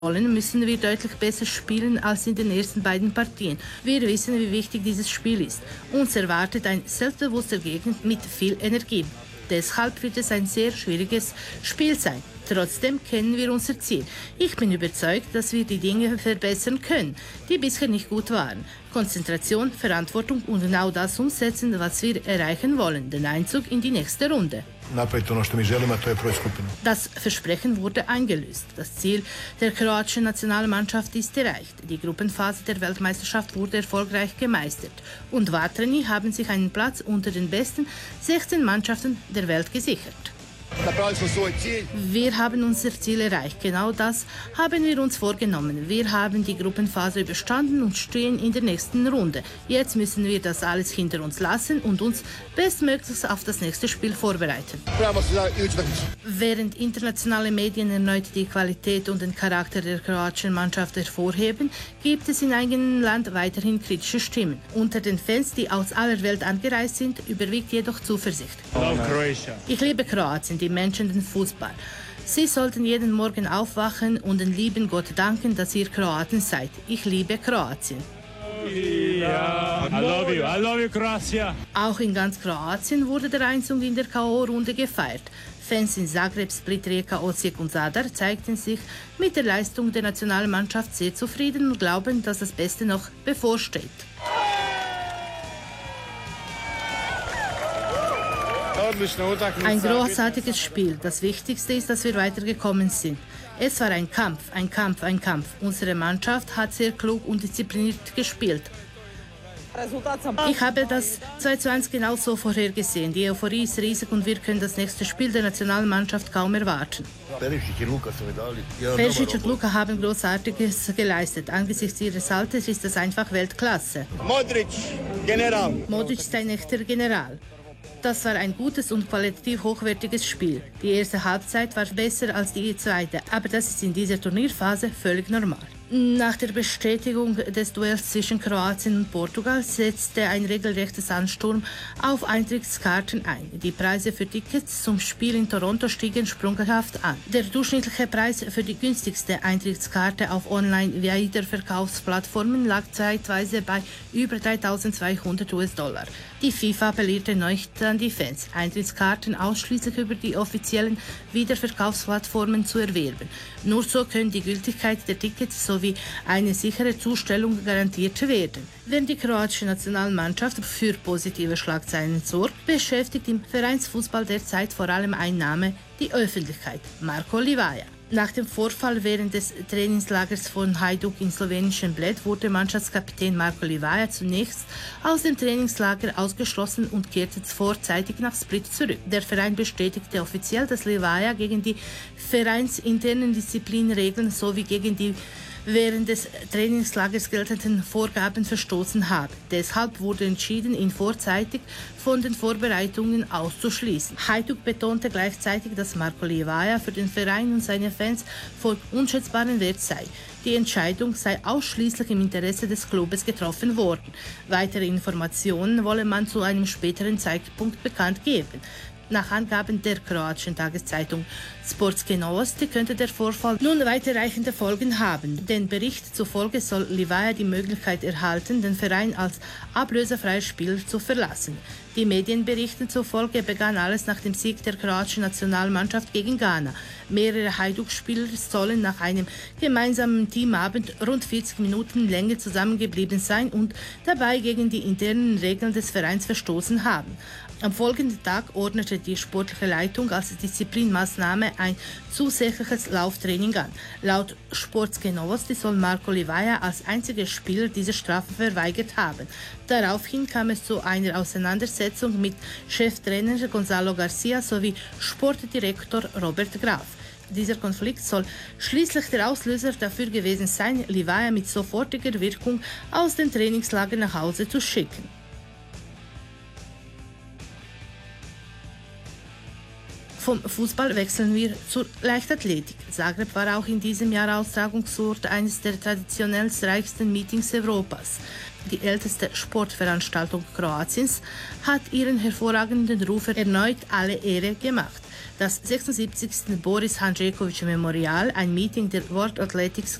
wollen, müssen wir deutlich besser spielen als in den ersten beiden Partien. Wir wissen, wie wichtig dieses Spiel ist. Uns erwartet ein selbstbewusster Gegner mit viel Energie. Deshalb wird es ein sehr schwieriges Spiel sein. Trotzdem kennen wir unser Ziel. Ich bin überzeugt, dass wir die Dinge verbessern können, die bisher nicht gut waren. Konzentration, Verantwortung und genau das umsetzen, was wir erreichen wollen, den Einzug in die nächste Runde. Das Versprechen wurde eingelöst. Das Ziel der kroatischen Nationalmannschaft ist erreicht. Die Gruppenphase der Weltmeisterschaft wurde erfolgreich gemeistert. Und Vatreni haben sich einen Platz unter den besten 16 Mannschaften der Welt gesichert. Wir haben unser Ziel erreicht. Genau das haben wir uns vorgenommen. Wir haben die Gruppenphase überstanden und stehen in der nächsten Runde. Jetzt müssen wir das alles hinter uns lassen und uns bestmöglich auf das nächste Spiel vorbereiten. Während internationale Medien erneut die Qualität und den Charakter der kroatischen Mannschaft hervorheben, gibt es in eigenem Land weiterhin kritische Stimmen. Unter den Fans, die aus aller Welt angereist sind, überwiegt jedoch Zuversicht. Ich liebe Kroatien, die Menschen, den Fußball. Sie sollten jeden Morgen aufwachen und den lieben Gott danken, dass ihr Kroaten seid. Ich liebe Kroatien. Yeah. I love you, Croatia. Auch in ganz Kroatien wurde der Einzug in der K.O.-Runde gefeiert. Fans in Zagreb, Split, Rijeka, Osijek und Zadar zeigten sich mit der Leistung der Nationalmannschaft sehr zufrieden und glauben, dass das Beste noch bevorsteht. Ein großartiges Spiel. Das Wichtigste ist, dass wir weitergekommen sind. Es war ein Kampf, ein Kampf, ein Kampf. Unsere Mannschaft hat sehr klug und diszipliniert gespielt. Ich habe das 2:1 genau so vorhergesehen. Die Euphorie ist riesig und wir können das nächste Spiel der Nationalmannschaft kaum erwarten. Perisic und Luka haben Großartiges geleistet. Angesichts ihres Alters ist das einfach Weltklasse. Modric ist ein echter General. Das war ein gutes und qualitativ hochwertiges Spiel. Die erste Halbzeit war besser als die zweite, aber das ist in dieser Turnierphase völlig normal. Nach der Bestätigung des Duells zwischen Kroatien und Portugal setzte ein regelrechtes Ansturm auf Eintrittskarten ein. Die Preise für Tickets zum Spiel in Toronto stiegen sprunghaft an. Der durchschnittliche Preis für die günstigste Eintrittskarte auf Online-Wiederverkaufsplattformen lag zeitweise bei über $3.200. Die FIFA appellierte erneut an die Fans, Eintrittskarten ausschließlich über die offiziellen Wiederverkaufsplattformen zu erwerben. Nur so können die Gültigkeit der Tickets sowie eine sichere Zustellung garantiert werden. Während die kroatische Nationalmannschaft für positive Schlagzeilen sorgt, beschäftigt im Vereinsfußball derzeit vor allem ein Name, die Öffentlichkeit: Marko Livaja. Nach dem Vorfall während des Trainingslagers von Hajduk in slowenischen Bled wurde Mannschaftskapitän Marko Livaja zunächst aus dem Trainingslager ausgeschlossen und kehrte vorzeitig nach Split zurück. Der Verein bestätigte offiziell, dass Livaja gegen die vereinsinternen Disziplinregeln sowie gegen die während des Trainingslagers geltenden Vorgaben verstoßen habe. Deshalb wurde entschieden, ihn vorzeitig von den Vorbereitungen auszuschließen. Hajduk betonte gleichzeitig, dass Marko Livaja für den Verein und seine Fans von unschätzbarem Wert sei. Die Entscheidung sei ausschließlich im Interesse des Clubes getroffen worden. Weitere Informationen wolle man zu einem späteren Zeitpunkt bekannt geben. Nach Angaben der kroatischen Tageszeitung Sportske Novosti könnte der Vorfall nun weiterreichende Folgen haben. Den Bericht zufolge soll Livaja die Möglichkeit erhalten, den Verein als ablösefreier Spieler zu verlassen. Die Medienberichten zufolge begann alles nach dem Sieg der kroatischen Nationalmannschaft gegen Ghana. Mehrere Hajduk-Spieler sollen nach einem gemeinsamen Teamabend rund 40 Minuten länger zusammengeblieben sein und dabei gegen die internen Regeln des Vereins verstoßen haben. Am folgenden Tag ordnete die sportliche Leitung als Disziplinmaßnahme ein zusätzliches Lauftraining an. Laut Sportske Novosti soll Marko Livaja als einziger Spieler diese Strafe verweigert haben. Daraufhin kam es zu einer Auseinandersetzung mit Cheftrainer Gonzalo Garcia sowie Sportdirektor Robert Graf. Dieser Konflikt soll schließlich der Auslöser dafür gewesen sein, Livaja mit sofortiger Wirkung aus dem Trainingslager nach Hause zu schicken. Vom Fußball wechseln wir zur Leichtathletik. Zagreb war auch in diesem Jahr Austragungsort eines der traditionell reichsten Meetings Europas. Die älteste Sportveranstaltung Kroatiens hat ihren hervorragenden Ruf erneut alle Ehre gemacht. Das 76. Boris Handžeković Memorial, ein Meeting der World Athletics